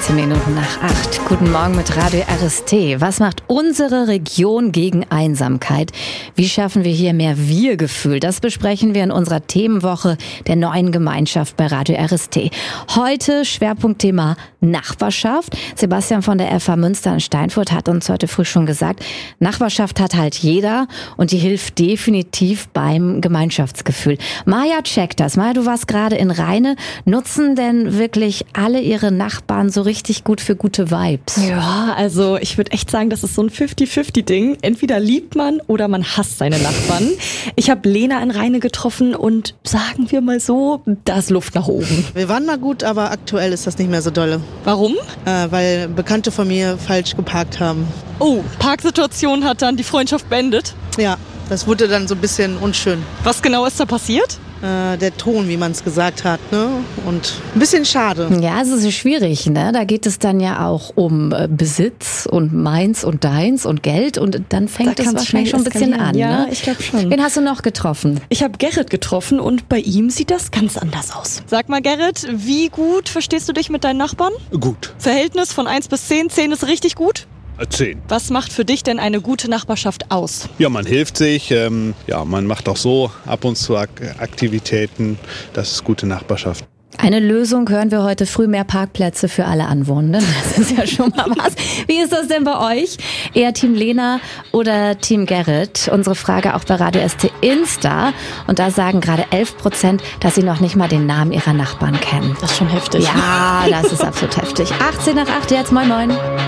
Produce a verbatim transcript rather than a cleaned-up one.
sechzehn Minuten nach acht. Guten Morgen mit Radio R S T. Was macht unsere Region gegen Einsamkeit? Wie schaffen wir hier mehr Wir-Gefühl? Das besprechen wir in unserer Themenwoche der neuen Gemeinschaft bei Radio R S T. Heute Schwerpunktthema Nachbarschaft. Sebastian von der F H Münster in Steinfurt hat uns heute früh schon gesagt, Nachbarschaft hat halt jeder und die hilft definitiv beim Gemeinschaftsgefühl. Maja checkt das. Maja, du warst gerade in Rheine. Nutzen denn wirklich alle ihre Nachbarn so richtig gut für gute Vibes? Ja, also ich würde echt sagen, das ist so ein fünfzig fünfzig Ding. Entweder liebt man oder man hasst seine Nachbarn. Ich habe Lena in Rheine getroffen und sagen wir mal so, da ist Luft nach oben. Wir waren mal gut, aber aktuell ist das nicht mehr so dolle. Warum? Äh, weil Bekannte von mir falsch geparkt haben. Oh, Parksituation hat dann die Freundschaft beendet? Ja, das wurde dann so ein bisschen unschön. Was genau ist da passiert? Äh, der Ton, wie man es gesagt hat, ne? Und ein bisschen schade. Ja, es ist schwierig, ne? Da geht es dann ja auch um äh, Besitz und meins und deins und Geld und dann fängt es wahrscheinlich schon ein bisschen an. Ja, ne? ich glaube schon. Wen hast du noch getroffen? Ich habe Gerrit getroffen und bei ihm sieht das ganz anders aus. Sag mal Gerrit, wie gut verstehst du dich mit deinen Nachbarn? Gut. Verhältnis von eins bis zehn, zehn ist richtig gut? Zehn. Was macht für dich denn eine gute Nachbarschaft aus? Ja, man hilft sich, ähm, ja, man macht auch so ab und zu Ak- Aktivitäten. Das ist gute Nachbarschaft. Eine Lösung hören wir heute früh, mehr Parkplätze für alle Anwohnenden. Das ist ja schon mal was. Wie ist das denn bei euch? Eher Team Lena oder Team Gerrit? Unsere Frage auch bei Radio S T Insta. Und da sagen gerade elf Prozent, dass sie noch nicht mal den Namen ihrer Nachbarn kennen. Das ist schon heftig. Ja, das ist absolut heftig. achtzehn nach acht jetzt, moin moin.